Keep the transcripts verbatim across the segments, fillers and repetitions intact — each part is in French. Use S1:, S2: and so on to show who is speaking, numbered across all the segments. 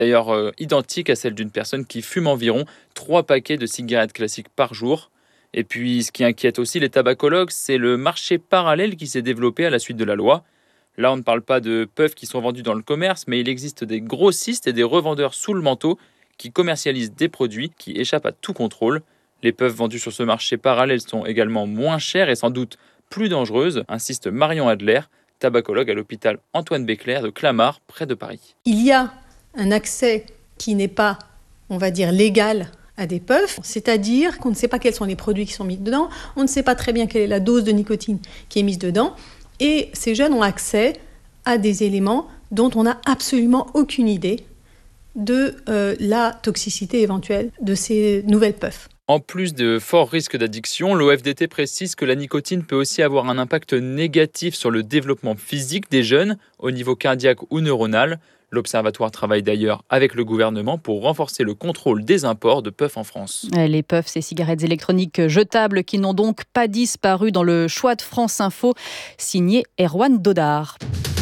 S1: d'ailleurs euh, identique à celle d'une personne qui fume environ trois paquets de cigarettes classiques par jour. Et puis, ce qui inquiète aussi les tabacologues, c'est le marché parallèle qui s'est développé à la suite de la loi. Là, on ne parle pas de puffs qui sont vendus dans le commerce, mais il existe des grossistes et des revendeurs sous le manteau qui commercialisent des produits qui échappent à tout contrôle. Les puffs vendues sur ce marché parallèle sont également moins chères et sans doute plus dangereuses, insiste Marion Adler, tabacologue à l'hôpital Antoine Béclair de Clamart, près de Paris.
S2: Il y a un accès qui n'est pas, on va dire, légal à des puffs, c'est-à-dire qu'on ne sait pas quels sont les produits qui sont mis dedans, on ne sait pas très bien quelle est la dose de nicotine qui est mise dedans, et ces jeunes ont accès à des éléments dont on n'a absolument aucune idée de euh, la toxicité éventuelle de ces nouvelles puffs.
S1: En plus de forts risques d'addiction, l'O F D T précise que la nicotine peut aussi avoir un impact négatif sur le développement physique des jeunes, au niveau cardiaque ou neuronal. L'Observatoire travaille d'ailleurs avec le gouvernement pour renforcer le contrôle des imports de puffs en France.
S3: Les puffs, ces cigarettes électroniques jetables qui n'ont donc pas disparu dans le choix de France Info, signé Erwan Dodard.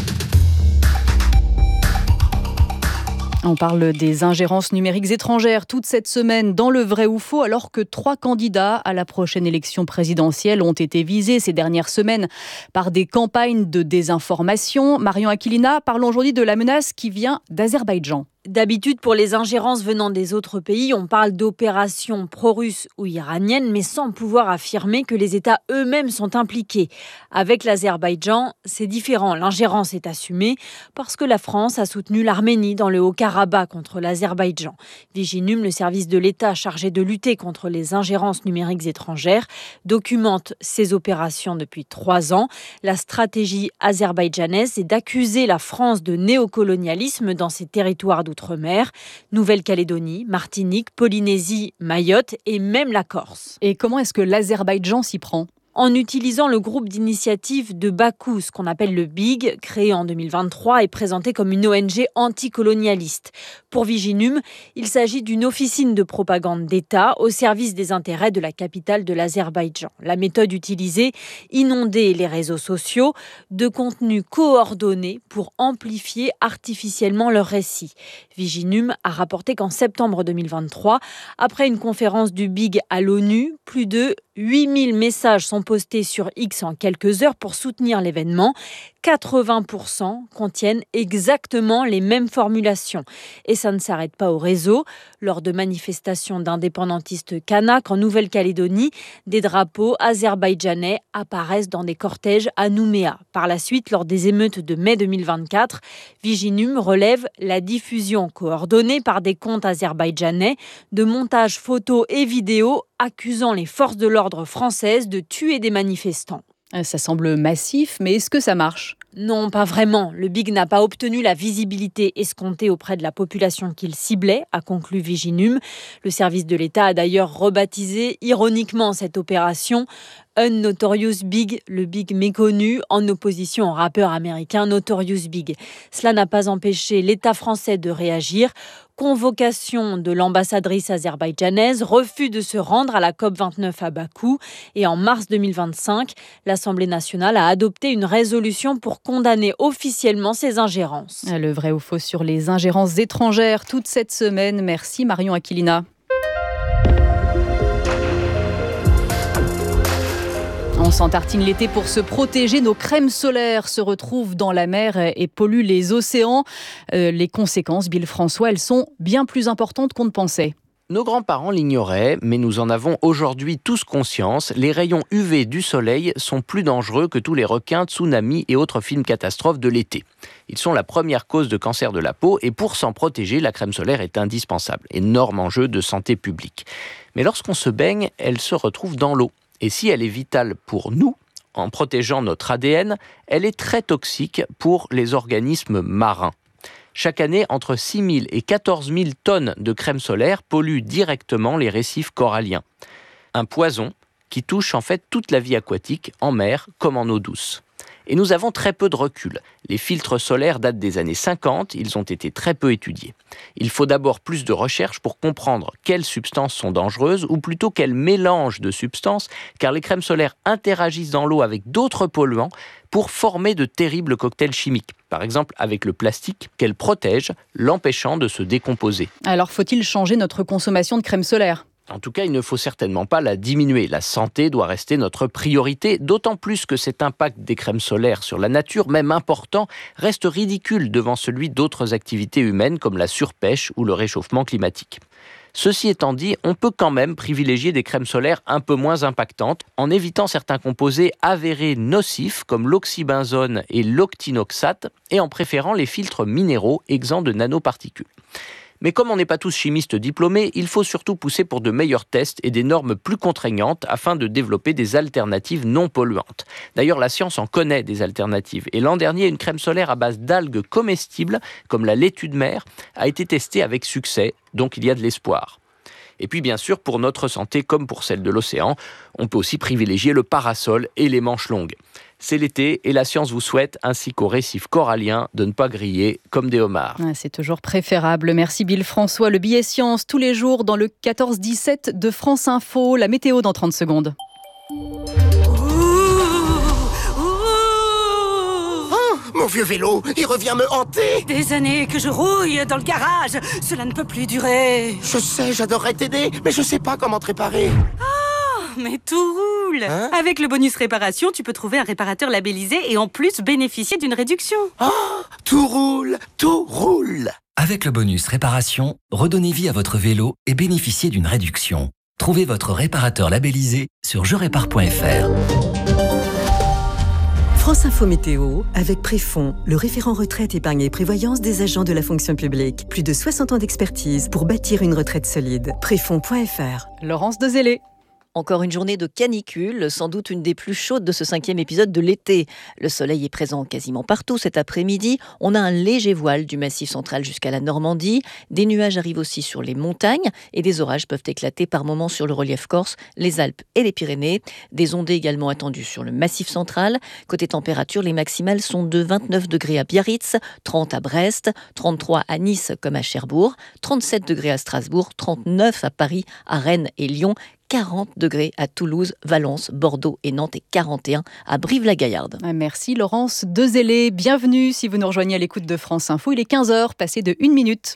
S3: On parle des ingérences numériques étrangères toute cette semaine dans le vrai ou faux, alors que trois candidats à la prochaine élection présidentielle ont été visés ces dernières semaines par des campagnes de désinformation. Marion Aquilina, parlons aujourd'hui de la menace qui vient d'Azerbaïdjan.
S4: D'habitude, pour les ingérences venant des autres pays, on parle d'opérations pro-russes ou iraniennes, mais sans pouvoir affirmer que les États eux-mêmes sont impliqués. Avec l'Azerbaïdjan, c'est différent. L'ingérence est assumée parce que la France a soutenu l'Arménie dans le Haut-Karabakh contre l'Azerbaïdjan. Viginum, le service de l'État chargé de lutter contre les ingérences numériques étrangères, documente ces opérations depuis trois ans. La stratégie azerbaïdjanaise est d'accuser la France de néocolonialisme dans ses territoires d'outre-mer, Nouvelle-Calédonie, Martinique, Polynésie, Mayotte et même la Corse.
S3: Et comment est-ce que l'Azerbaïdjan s'y prend ?
S4: En utilisant le groupe d'initiative de Bakou, ce qu'on appelle le B I G, créé en deux mille vingt-trois et présenté comme une O N G anticolonialiste. Pour Viginum, il s'agit d'une officine de propagande d'État au service des intérêts de la capitale de l'Azerbaïdjan. La méthode utilisée, inonder les réseaux sociaux de contenus coordonnés pour amplifier artificiellement leur récit. Viginum a rapporté qu'en septembre deux mille vingt-trois, après une conférence du B I G à l'ONU, plus de huit mille messages sont postés sur X en quelques heures pour soutenir l'événement. quatre-vingts pour cent contiennent exactement les mêmes formulations. Et ça ne s'arrête pas au réseau. Lors de manifestations d'indépendantistes kanaks en Nouvelle-Calédonie, des drapeaux azerbaïdjanais apparaissent dans des cortèges à Nouméa. Par la suite, lors des émeutes de mai deux mille vingt-quatre, Viginum relève la diffusion coordonnée par des comptes azerbaïdjanais de montages photos et vidéos accusant les forces de l'ordre françaises de tuer des manifestants.
S3: Ça semble massif, mais est-ce que ça marche ?
S4: Non, pas vraiment. Le B I G n'a pas obtenu la visibilité escomptée auprès de la population qu'il ciblait, a conclu Viginum. Le service de l'État a d'ailleurs rebaptisé ironiquement cette opération Unnotorious Big, le Big méconnu, en opposition au rappeur américain Notorious Big. Cela n'a pas empêché l'État français de réagir. Convocation de l'ambassadrice azerbaïdjanaise, refus de se rendre à la COP vingt-neuf à Bakou. Et en mars deux mille vingt-cinq, l'Assemblée nationale a adopté une résolution pour condamner officiellement ces ingérences.
S3: Le vrai ou faux sur les ingérences étrangères toute cette semaine. Merci Marion Aquilina. On s'entartine l'été pour se protéger. Nos crèmes solaires se retrouvent dans la mer et polluent les océans. Euh, les conséquences, Bill François, elles sont bien plus importantes qu'on ne pensait.
S5: Nos grands-parents l'ignoraient, mais nous en avons aujourd'hui tous conscience. Les rayons U V du soleil sont plus dangereux que tous les requins, tsunamis et autres films catastrophes de l'été. Ils sont la première cause de cancer de la peau et pour s'en protéger, la crème solaire est indispensable. Énorme enjeu de santé publique. Mais lorsqu'on se baigne, elle se retrouve dans l'eau. Et si elle est vitale pour nous, en protégeant notre A D N, elle est très toxique pour les organismes marins. Chaque année, entre six mille et quatorze mille tonnes de crème solaire polluent directement les récifs coralliens. Un poison qui touche en fait toute la vie aquatique, en mer comme en eau douce. Et nous avons très peu de recul. Les filtres solaires datent des années cinquante, ils ont été très peu étudiés. Il faut d'abord plus de recherche pour comprendre quelles substances sont dangereuses, ou plutôt quel mélange de substances, car les crèmes solaires interagissent dans l'eau avec d'autres polluants pour former de terribles cocktails chimiques. Par exemple avec le plastique qu'elles protègent, l'empêchant de se décomposer.
S3: Alors faut-il changer notre consommation de crème solaire ?
S5: En tout cas, il ne faut certainement pas la diminuer. La santé doit rester notre priorité, d'autant plus que cet impact des crèmes solaires sur la nature, même important, reste ridicule devant celui d'autres activités humaines comme la surpêche ou le réchauffement climatique. Ceci étant dit, on peut quand même privilégier des crèmes solaires un peu moins impactantes en évitant certains composés avérés nocifs comme l'oxybenzone et l'octinoxate et en préférant les filtres minéraux exempts de nanoparticules. Mais comme on n'est pas tous chimistes diplômés, il faut surtout pousser pour de meilleurs tests et des normes plus contraignantes afin de développer des alternatives non polluantes. D'ailleurs, la science en connaît des alternatives. Et l'an dernier, une crème solaire à base d'algues comestibles, comme la laitue de mer, a été testée avec succès, donc il y a de l'espoir. Et puis bien sûr, pour notre santé comme pour celle de l'océan, on peut aussi privilégier le parasol et les manches longues. C'est l'été et la science vous souhaite, ainsi qu'aux récifs coralliens, de ne pas griller comme des homards.
S3: C'est toujours préférable. Merci Bill François. Le billet science tous les jours dans le quatorze dix-sept de France Info. La météo dans trente secondes.
S6: Mon vieux vélo, il revient me hanter.
S7: Des années que je rouille dans le garage. Cela ne peut plus durer.
S6: Je sais, j'adorerais t'aider, mais je sais pas comment te réparer.
S7: Oh, mais tout roule.
S6: Hein?
S7: Avec le bonus réparation, tu peux trouver un réparateur labellisé et en plus bénéficier d'une réduction.
S6: Oh, tout roule, tout roule.
S8: Avec le bonus réparation, redonnez vie à votre vélo et bénéficiez d'une réduction. Trouvez votre réparateur labellisé sur je répare point f r.
S9: France Info Météo, avec Préfond, le référent retraite, épargne et prévoyance des agents de la fonction publique. Plus de soixante ans d'expertise pour bâtir une retraite solide. Préfond point f r.
S3: Laurence Dezellé.
S10: Encore une journée de canicule, sans doute une des plus chaudes de ce cinquième épisode de l'été. Le soleil est présent quasiment partout cet après-midi. On a un léger voile du Massif central jusqu'à la Normandie. Des nuages arrivent aussi sur les montagnes et des orages peuvent éclater par moments sur le relief corse, les Alpes et les Pyrénées. Des ondées également attendues sur le Massif central. Côté température, les maximales sont de vingt-neuf degrés à Biarritz, trente à Brest, trente-trois à Nice comme à Cherbourg, trente-sept degrés à Strasbourg, trente-neuf à Paris, à Rennes et Lyon, quarante degrés à Toulouse, Valence, Bordeaux et Nantes et quarante et un à Brive-la-Gaillarde.
S3: Merci Laurence Dezellé. Bienvenue si vous nous rejoignez à l'écoute de France Info. Il est quinze heures, passé de une minute.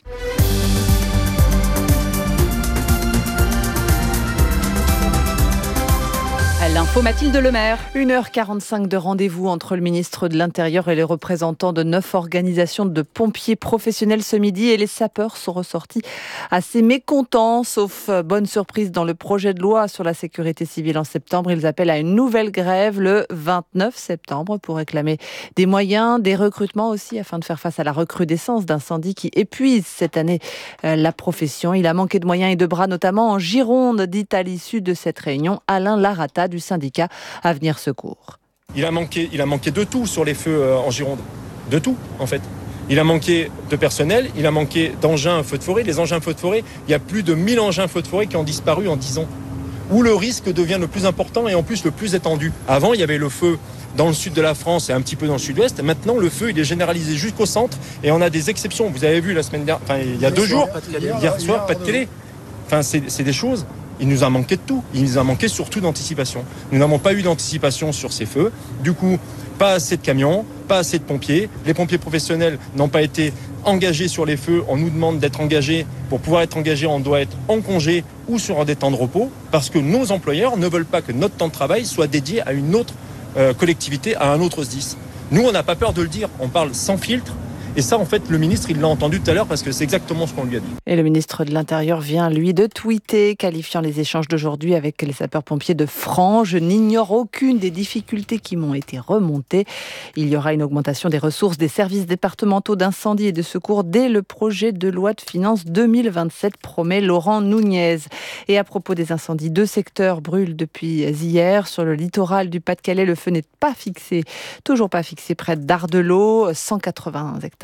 S3: L'info Mathilde Lemaire.
S11: une heure quarante-cinq de rendez-vous entre le ministre de l'Intérieur et les représentants de neuf organisations de pompiers professionnels ce midi et les sapeurs sont ressortis assez mécontents, sauf bonne surprise dans le projet de loi sur la sécurité civile en septembre. Ils appellent à une nouvelle grève le vingt-neuf septembre pour réclamer des moyens, des recrutements aussi afin de faire face à la recrudescence d'incendies qui épuisent cette année la profession. Il a manqué de moyens et de bras, notamment en Gironde, dit à l'issue de cette réunion Alain Larata du syndicat Avenir Secours.
S12: Il a manqué, il a manqué de tout sur les feux euh, en Gironde. De tout, en fait. Il a manqué de personnel, il a manqué d'engins feux de forêt. Les engins feux de forêt, il y a plus de mille engins feux de forêt qui ont disparu en dix ans. Où le risque devient le plus important et en plus le plus étendu. Avant, il y avait le feu dans le sud de la France et un petit peu dans le sud-ouest. Maintenant, le feu, il est généralisé jusqu'au centre et on a des exceptions. Vous avez vu la semaine dernière, enfin, il y a deux jours, hier soir, pas de télé. Enfin, c'est, c'est des choses. Il nous a manqué de tout. Il nous a manqué surtout d'anticipation. Nous n'avons pas eu d'anticipation sur ces feux. Du coup, pas assez de camions, pas assez de pompiers. Les pompiers professionnels n'ont pas été engagés sur les feux. On nous demande d'être engagés. Pour pouvoir être engagés, on doit être en congé ou sur des temps de repos parce que nos employeurs ne veulent pas que notre temps de travail soit dédié à une autre euh, collectivité, à un autre S D I S. Nous, on n'a pas peur de le dire. On parle sans filtre. Et ça, en fait, le ministre, il l'a entendu tout à l'heure parce que c'est exactement ce qu'on lui a dit.
S11: Et le ministre de l'Intérieur vient, lui, de tweeter, qualifiant les échanges d'aujourd'hui avec les sapeurs-pompiers de francs. Je n'ignore aucune des difficultés qui m'ont été remontées. Il y aura une augmentation des ressources des services départementaux d'incendie et de secours dès le projet de loi de finances deux mille vingt-sept, promet Laurent Nunez. Et à propos des incendies, deux secteurs brûlent depuis hier. Sur le littoral du Pas-de-Calais, le feu n'est pas fixé, toujours pas fixé près d'Ardelot. cent quatre-vingts hectares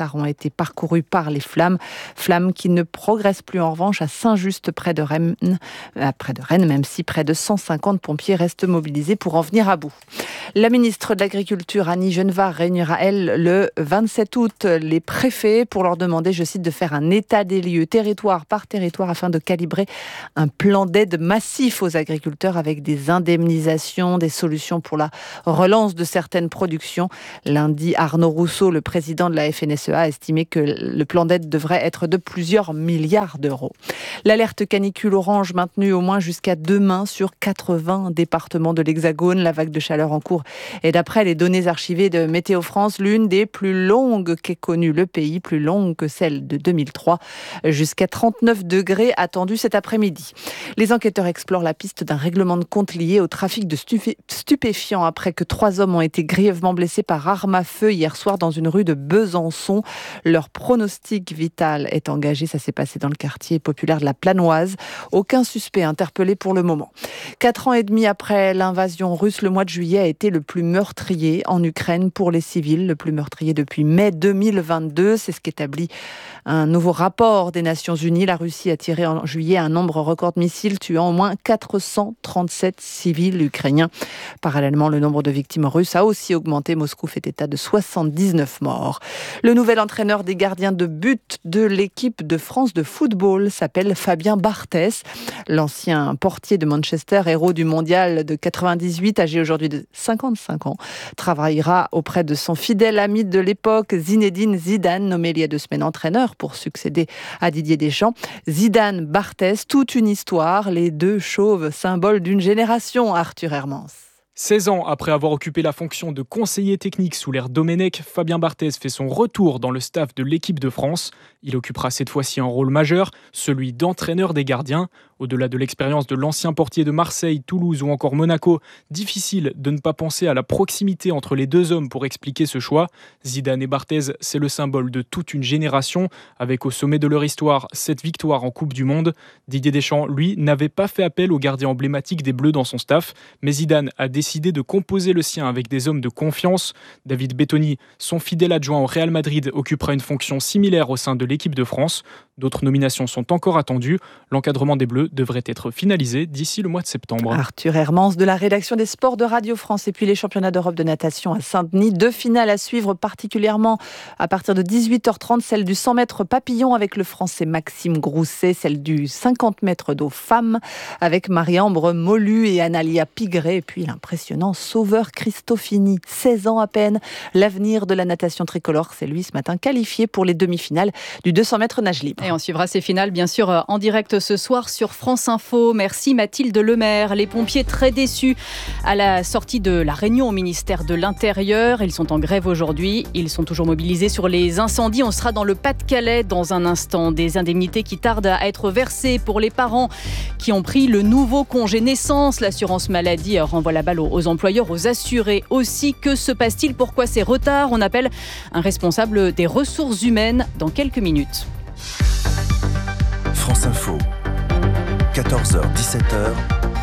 S11: hectares ont été parcourus par les flammes. Flammes qui ne progressent plus en revanche à Saint-Just près de Rennes, euh, près de Rennes, même si près de cent cinquante pompiers restent mobilisés pour en venir à bout. La ministre de l'Agriculture, Annie Genevard, réunira, elle, le vingt-sept août, les préfets pour leur demander, je cite, de faire un état des lieux, territoire par territoire, afin de calibrer un plan d'aide massif aux agriculteurs avec des indemnisations, des solutions pour la relance de certaines productions. Lundi, Arnaud Rousseau, le président de la F N S E A, a estimé que le plan d'aide devrait être de plusieurs milliards d'euros. L'alerte canicule orange maintenue au moins jusqu'à demain sur quatre-vingts départements de l'Hexagone. La vague de chaleur en cours est, d'après les données archivées de Météo France, l'une des plus longues qu'ait connue le pays, plus longue que celle de deux mille trois, jusqu'à trente-neuf degrés attendus cet après-midi. Les enquêteurs explorent la piste d'un règlement de compte lié au trafic de stupé- stupéfiants après que trois hommes ont été grièvement blessés par arme à feu hier soir dans une rue de Besançon. Leur pronostic vital est engagé. Ça s'est passé dans le quartier populaire de la Planoise. Aucun suspect interpellé pour le moment. Quatre ans et demi après l'invasion russe, le mois de juillet a été le plus meurtrier en Ukraine pour les civils, le plus meurtrier depuis mai deux mille vingt-deux. C'est ce qu'établit un nouveau rapport des Nations Unies. La Russie a tiré en juillet un nombre record de missiles, tuant au moins quatre cent trente-sept civils ukrainiens. Parallèlement, le nombre de victimes russes a aussi augmenté. Moscou fait état de soixante-dix-neuf morts. Le nouvel entraîneur des gardiens de but de l'équipe de France de football s'appelle Fabien Barthez. L'ancien portier de Manchester, héros du mondial de quatre-vingt-dix-huit, âgé aujourd'hui de cinquante-cinq ans, travaillera auprès de son fidèle ami de l'époque, Zinedine Zidane, nommé il y a deux semaines entraîneur pour succéder à Didier Deschamps. Zidane, Barthez, toute une histoire, les deux chauves symboles d'une génération, Arthur Hermans.
S13: seize ans après avoir occupé la fonction de conseiller technique sous l'ère Domenech, Fabien Barthez fait son retour dans le staff de l'équipe de France. Il occupera cette fois-ci un rôle majeur, celui d'entraîneur des gardiens. Au-delà de l'expérience de l'ancien portier de Marseille, Toulouse ou encore Monaco, difficile de ne pas penser à la proximité entre les deux hommes pour expliquer ce choix. Zidane et Barthez, c'est le symbole de toute une génération, avec au sommet de leur histoire cette victoire en Coupe du Monde. Didier Deschamps, lui, n'avait pas fait appel au gardien emblématique des Bleus dans son staff, mais Zidane a décidé de composer le sien avec des hommes de confiance. David Bettoni, son fidèle adjoint au Real Madrid, occupera une fonction similaire au sein de l'équipe de France. D'autres nominations sont encore attendues. L'encadrement des Bleus devrait être finalisé d'ici le mois de septembre.
S11: Arthur Hermans de la rédaction des sports de Radio France. Et puis les championnats d'Europe de natation à Saint-Denis. Deux finales à suivre particulièrement à partir de dix-huit heures trente. Celle du cent mètres papillon avec le Français Maxime Grousset. Celle du cinquante mètres d'eau femme avec Marie-Ambre Molu et Analia Pigré. Et puis l'impressionnant Sauveur Cristofini, seize ans à peine. L'avenir de la natation tricolore, c'est lui ce matin qualifié pour les demi-finales du deux cents mètres nage libre.
S3: Et on suivra ces finales bien sûr en direct ce soir sur France Info. Merci Mathilde Lemaire. Les pompiers très déçus à la sortie de la réunion au ministère de l'Intérieur. Ils sont en grève aujourd'hui. Ils sont toujours mobilisés sur les incendies. On sera dans le Pas-de-Calais dans un instant. Des indemnités qui tardent à être versées pour les parents qui ont pris le nouveau congé naissance. L'assurance maladie renvoie la balle aux employeurs, aux assurés aussi. Que se passe-t-il? Pourquoi ces retards? On appelle un responsable des ressources humaines dans quelques minutes.
S14: France Info, quatorze heures dix-sept heures,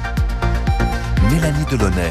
S14: Mélanie Delaunay.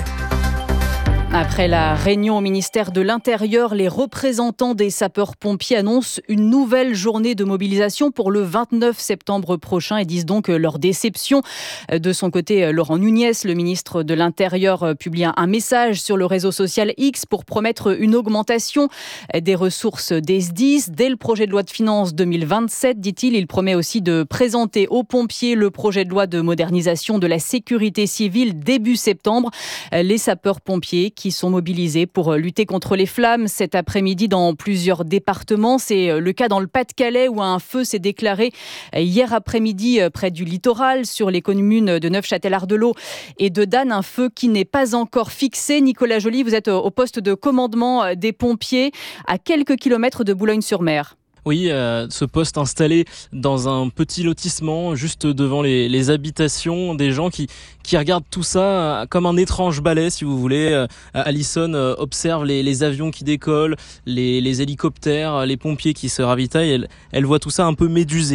S3: Après la réunion au ministère de l'Intérieur, les représentants des sapeurs-pompiers annoncent une nouvelle journée de mobilisation pour le vingt-neuf septembre prochain et disent donc leur déception. De son côté, Laurent Nunez, le ministre de l'Intérieur, publie un message sur le réseau social X pour promettre une augmentation des ressources des S D I S dès le projet de loi de finances deux mille vingt-sept, dit-il. Il promet aussi de présenter aux pompiers le projet de loi de modernisation de la sécurité civile début septembre. Les sapeurs-pompiers qui sont mobilisés pour lutter contre les flammes cet après-midi dans plusieurs départements. C'est le cas dans le Pas-de-Calais où un feu s'est déclaré hier après-midi près du littoral sur les communes de Neufchâtel-Ardelot et de Danne. Un feu qui n'est pas encore fixé. Nicolas Joly, vous êtes au poste de commandement des pompiers à quelques kilomètres de Boulogne-sur-Mer.
S15: Oui, euh, ce poste installé dans un petit lotissement juste devant les, les habitations des gens qui, qui regardent tout ça comme un étrange ballet, si vous voulez. Euh, Alison euh, observe les, les avions qui décollent, les, les hélicoptères, les pompiers qui se ravitaillent. Elle, elle voit tout ça un peu médusé.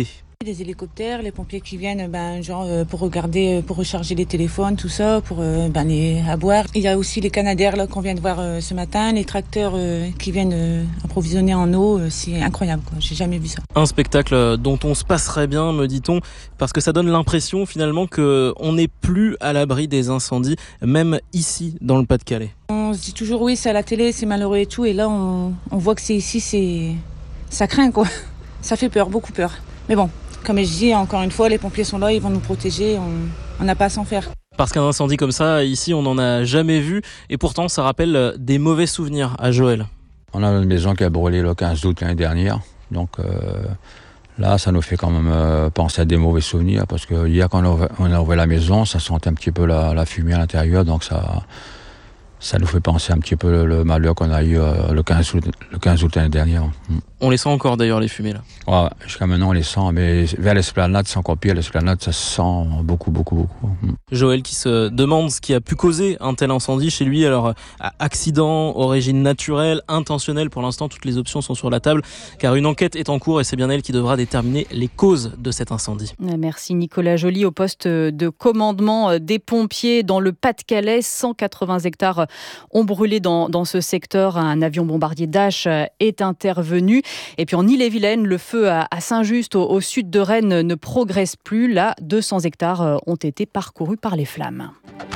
S16: Des hélicoptères, les pompiers qui viennent ben, genre, euh, pour regarder, pour recharger les téléphones, tout ça, pour euh, ben, les, à boire. Il y a aussi les canadaires là, qu'on vient de voir euh, ce matin, les tracteurs euh, qui viennent euh, approvisionner en eau. Euh, c'est incroyable, quoi. J'ai jamais vu ça.
S15: Un spectacle dont on se passerait bien, me dit-on, parce que ça donne l'impression finalement qu'on n'est plus à l'abri des incendies, même ici dans le Pas-de-Calais.
S16: On se dit toujours oui, c'est à la télé, c'est malheureux et tout, et là on, on voit que c'est ici, c'est ça craint quoi. Ça fait peur, beaucoup peur. Mais bon. Comme je dis, encore une fois, les pompiers sont là, ils vont nous protéger, on n'a pas à s'en faire.
S15: Parce qu'un incendie comme ça, ici, on n'en a jamais vu. Et pourtant, ça rappelle des mauvais souvenirs à Joël.
S17: On a une maison qui a brûlé le quinze août l'année dernière. Donc euh, là, ça nous fait quand même euh, penser à des mauvais souvenirs. Parce que hier, quand on a ouvert, on a ouvert la maison, ça sentait un petit peu la, la fumée à l'intérieur. Donc ça, ça nous fait penser un petit peu le, le malheur qu'on a eu euh, le quinze août, le quinze août l'année dernière.
S15: On les sent encore d'ailleurs, les fumées là.
S17: Ouais, jusqu'à maintenant on les sent, mais vers l'esplanade c'est encore pire. L'esplanade ça se sent beaucoup, beaucoup, beaucoup.
S15: Joël qui se demande ce qui a pu causer un tel incendie chez lui. Alors, accident, origine naturelle, intentionnelle, pour l'instant toutes les options sont sur la table, car une enquête est en cours et c'est bien elle qui devra déterminer les causes de cet incendie.
S3: Merci Nicolas Joly. Au poste de commandement des pompiers dans le Pas-de-Calais, cent quatre-vingts hectares ont brûlé dans, dans ce secteur. Un avion bombardier Dash est intervenu. Et puis en Ille-et-Vilaine, le feu à Saint-Just, au, au sud de Rennes, ne progresse plus. Là, deux cents hectares ont été parcourus par les flammes.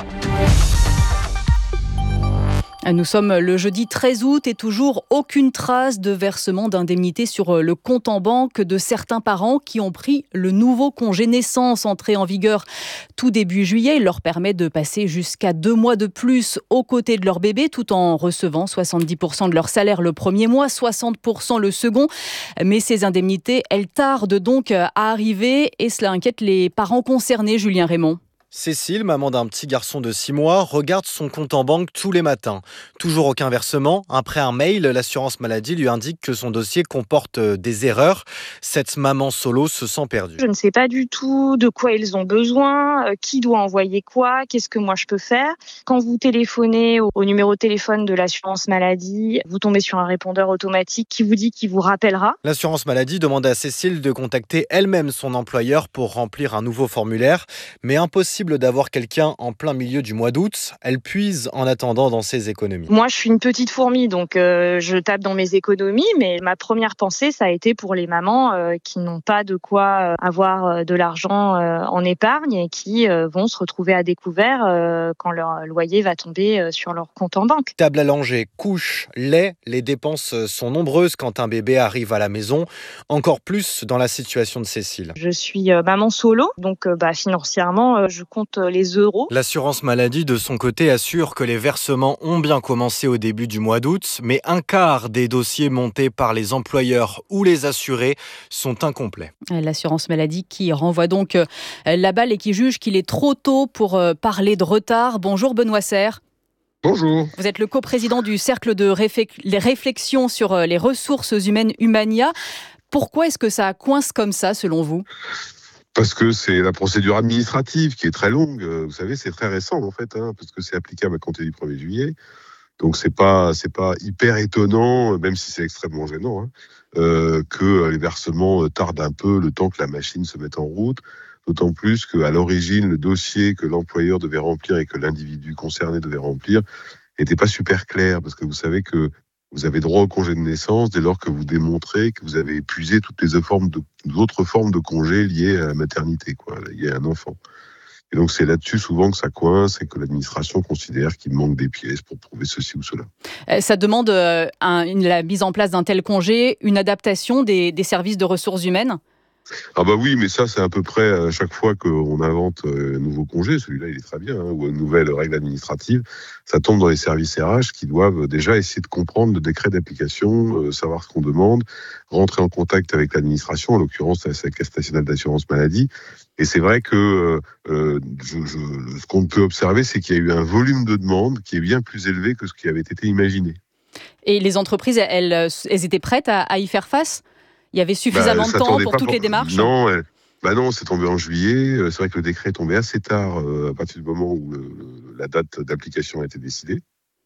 S3: Nous sommes le jeudi treize août et toujours aucune trace de versement d'indemnité sur le compte en banque de certains parents qui ont pris le nouveau congé naissance entré en vigueur tout début juillet. Il leur permet de passer jusqu'à deux mois de plus aux côtés de leur bébé tout en recevant soixante-dix pour cent de leur salaire le premier mois, soixante pour cent le second. Mais ces indemnités, elles tardent donc à arriver et cela inquiète les parents concernés, Julien Raymond.
S18: Cécile, maman d'un petit garçon de six mois, regarde son compte en banque tous les matins. Toujours aucun versement. Après un mail, l'assurance maladie lui indique que son dossier comporte des erreurs. Cette maman solo se sent perdue.
S19: Je ne sais pas du tout de quoi ils ont besoin, qui doit envoyer quoi, qu'est-ce que moi je peux faire. Quand vous téléphonez au numéro de téléphone de l'assurance maladie, vous tombez sur un répondeur automatique qui vous dit qu'il vous rappellera.
S18: L'assurance maladie demande à Cécile de contacter elle-même son employeur pour remplir un nouveau formulaire, mais impossible d'avoir quelqu'un en plein milieu du mois d'août. Elle puise en attendant dans ses économies.
S19: Moi, je suis une petite fourmi, donc euh, je tape dans mes économies, mais ma première pensée, ça a été pour les mamans euh, qui n'ont pas de quoi euh, avoir euh, de l'argent euh, en épargne et qui euh, vont se retrouver à découvert euh, quand leur loyer va tomber euh, sur leur compte en banque.
S18: Table à langer, couche, lait, les dépenses sont nombreuses quand un bébé arrive à la maison, encore plus dans la situation de Cécile.
S19: Je suis euh, maman solo, donc euh, bah, financièrement, euh, je compte les euros.
S18: L'assurance maladie, de son côté, assure que les versements ont bien commencé au début du mois d'août, mais un quart des dossiers montés par les employeurs ou les assurés sont incomplets.
S3: L'assurance maladie qui renvoie donc la balle et qui juge qu'il est trop tôt pour parler de retard. Bonjour Benoît Serre.
S20: Bonjour.
S3: Vous êtes le coprésident du cercle de réflexion sur les ressources humaines Humania. Pourquoi est-ce que ça coince comme ça, selon vous ?
S20: Parce que c'est la procédure administrative qui est très longue. Vous savez, c'est très récent en fait, hein, parce que c'est applicable à compter du premier juillet. Donc c'est pas c'est pas hyper étonnant, même si c'est extrêmement gênant, hein, euh, que les versements tardent un peu le temps que la machine se mette en route. D'autant plus qu'à l'origine, le dossier que l'employeur devait remplir et que l'individu concerné devait remplir n'était pas super clair, parce que vous savez que vous avez droit au congé de naissance dès lors que vous démontrez que vous avez épuisé toutes les formes de, autres formes de congés liées à la maternité, quoi, liées à un enfant. Et donc c'est là-dessus souvent que ça coince et que l'administration considère qu'il manque des pièces pour prouver ceci ou cela.
S3: Ça demande euh, un, une, la mise en place d'un tel congé, une adaptation des, des services de ressources humaines ?
S20: Ah bah oui, mais ça c'est à peu près à chaque fois qu'on invente un nouveau congé, celui-là il est très bien, hein, ou une nouvelle règle administrative, ça tombe dans les services R H qui doivent déjà essayer de comprendre le décret d'application, euh, savoir ce qu'on demande, rentrer en contact avec l'administration, en l'occurrence la Caisse nationale d'assurance maladie. Et c'est vrai que euh, je, je, ce qu'on peut observer, c'est qu'il y a eu un volume de demandes qui est bien plus élevé que ce qui avait été imaginé.
S3: Et les entreprises, elles, elles étaient prêtes à, à y faire face ? Il y avait suffisamment bah, de temps pour toutes pour... les démarches ?
S20: Non, elle... bah non, c'est tombé en juillet. C'est vrai que le décret est tombé assez tard, euh, à partir du moment où le, la date d'application a été décidée.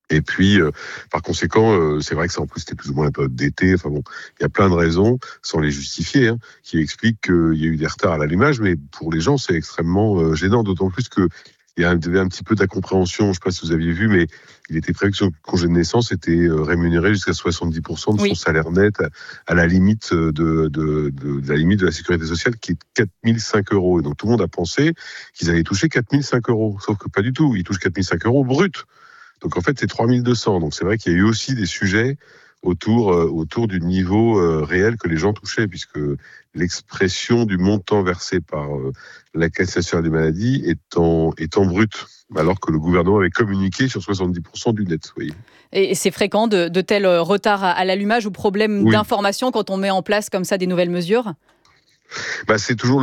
S20: Et puis, euh, par conséquent, euh, c'est vrai que ça, en plus, c'était plus ou moins la période d'été. Enfin bon, il y a plein de raisons, sans les justifier, hein, qui expliquent qu'il y a eu des retards à l'allumage. Mais pour les gens, c'est extrêmement euh, gênant, d'autant plus que il y avait un petit peu d'incompréhension. Je ne sais pas si vous aviez vu, mais il était prévu que son congé de naissance était euh, rémunéré jusqu'à soixante-dix pour cent de son oui. salaire net, à, à la limite de, de, de, de la limite de la sécurité sociale, qui est quatre mille cinq euros. Et donc tout le monde a pensé qu'ils allaient toucher quatre mille cinq euros, sauf que pas du tout. Ils touchent quatre mille cinq euros brut. Donc en fait, c'est trois mille deux cents. Donc c'est vrai qu'il y a eu aussi des sujets autour, euh, autour du niveau euh, réel que les gens touchaient, puisque l'expression du montant versé par euh, la Caisse nationale des maladies est en, est en brut, alors que le gouvernement avait communiqué sur soixante-dix pour cent du net. Vous voyez.
S3: Et c'est fréquent de, de tels retards à, à l'allumage ou problèmes oui. d'information quand on met en place comme ça des nouvelles mesures ?
S20: Bah, c'est toujours